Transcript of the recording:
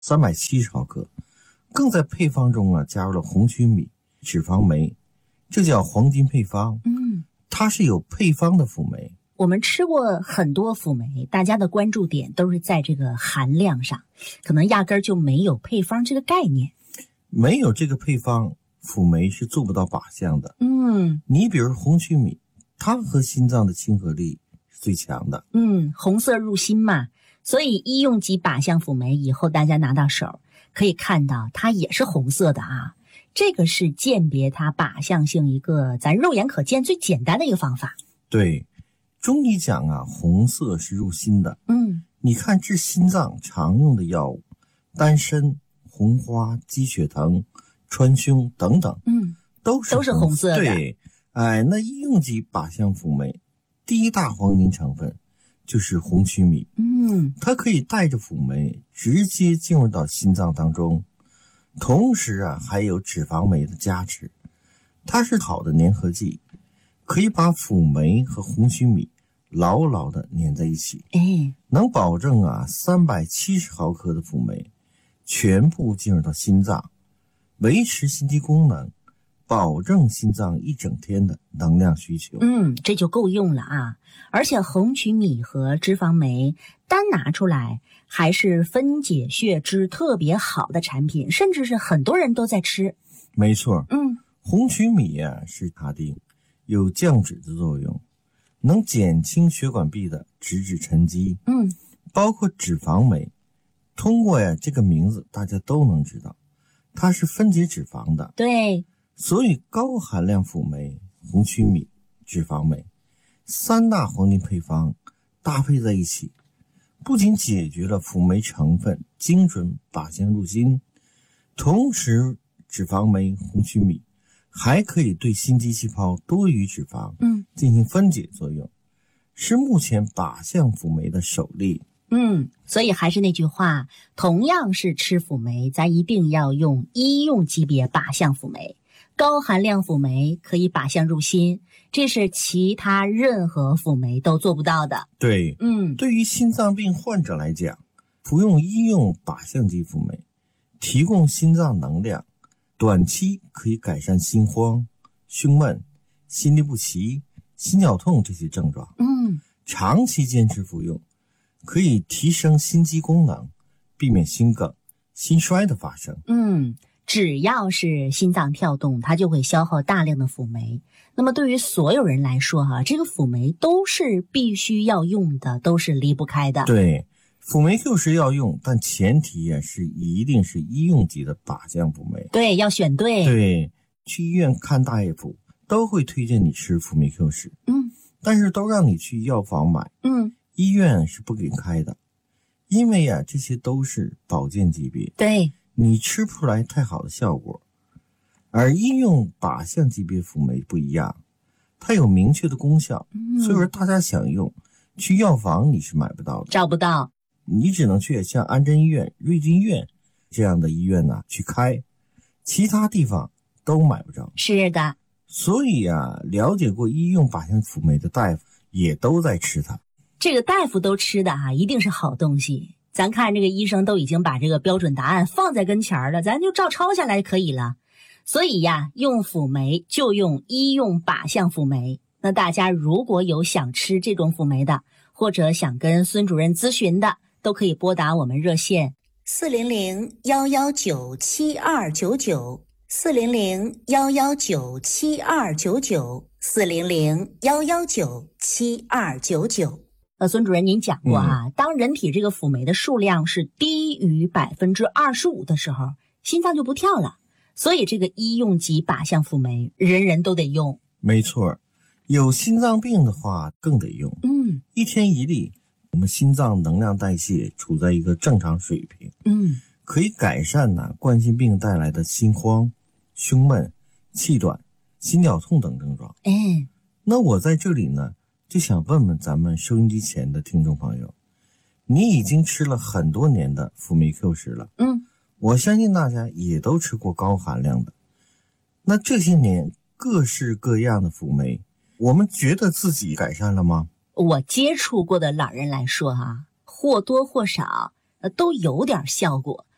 370毫克，更在配方中加入了红曲米、脂肪酶，这叫黄金配方。它是有配方的辅酶。 我们吃过很多辅酶，大家的关注点都是在这个含量上，可能压根儿就没有配方这个概念。 没有这个配方，辅酶是做不到靶向的。你比如红曲米，它和心脏的亲和力是最强的。 红色入心嘛，所以医用级靶向辅酶以后大家拿到手可以看到它也是红色的啊。这个是鉴别它靶向性一个咱肉眼可见最简单的一个方法。 对，中医讲红色是入心的。你看治心脏常用的药物，丹参、红花、鸡血藤、川芎等等，都是红色的。对，那医用级靶向辅酶第一大黄金成分就是红曲米。它可以带着辅酶直接进入到心脏当中，同时还有脂肪酶的加持，它是好的粘合剂，可以把辅酶和红曲米牢牢地粘在一起，能保证370毫克的辅酶全部进入到心脏，维持心肌功能，保证心脏一整天的能量需求。 这就够用了啊！而且红曲米和脂肪酶单拿出来还是分解血脂特别好的产品，甚至是很多人都在吃。 没错，红曲米是卡定，有降脂的作用，能减轻血管壁的脂质沉积。包括脂肪酶，通过这个名字大家都能知道，它是分解脂肪的。 对， 所以高含量辅酶、红曲米、脂肪酶三大黄金配方搭配在一起，不仅解决了辅酶成分精准靶向入心，同时脂肪酶、红曲米还可以对心肌细胞多余脂肪进行分解作用，是目前靶向辅酶的首例。 所以还是那句话，同样是吃辅酶，咱一定要用医用级别靶向辅酶。高含量辅酶可以靶向入心，这是其他任何辅酶都做不到的。 对，对于心脏病患者来讲，服用医用靶向级辅酶，提供心脏能量，短期可以改善心慌、胸闷、心律不齐、心绞痛这些症状。长期坚持服用，可以提升心肌功能，避免心梗、心衰的发生。 只要是心脏跳动，它就会消耗大量的辅酶。那么对于所有人来说这个辅酶都是必须要用的，都是离不开的。 对，辅酶就是要用，但前提是一定是医用级的靶向辅酶。 对，要选对。 对，去医院看大夫都会推荐你吃辅酶 Q10，但是都让你去药房买，医院是不给开的，因为这些都是保健级别。 对， 你吃不出来太好的效果。而医用靶向级别辅酶不一样，它有明确的功效，所以说大家想用，去药房你是买不到的， 找不到， 你只能去像安贞医院、瑞金医院这样的医院去开，其他地方都买不着。 是的， 所以了解过医用靶向辅酶的大夫也都在吃它。 这个大夫都吃的一定是好东西。咱看这个医生都已经把这个标准答案放在跟前了，咱就照抄下来可以了。所以用辅酶就用医用靶向辅酶。那大家如果有想吃这种辅酶的，或者想跟孙主任咨询的，都可以拨打我们热线400-119-7299 400-119-7299 400-119-7299。孙主任您讲过当人体这个辅酶的数量是低于25%的时候，心脏就不跳了。所以这个医用级靶向辅酶人人都得用。 没错，有心脏病的话更得用。一天一粒，我们心脏能量代谢处在一个正常水平。可以改善冠心病带来的心慌、胸闷、气短、心绞痛等症状。那我在这里就想问问咱们收音机前的听众朋友，你已经吃了很多年的辅酶 Q10 了。我相信大家也都吃过高含量的。那这些年各式各样的辅酶，我们觉得自己改善了吗？ 我接触过的老人来说或多或少都有点效果。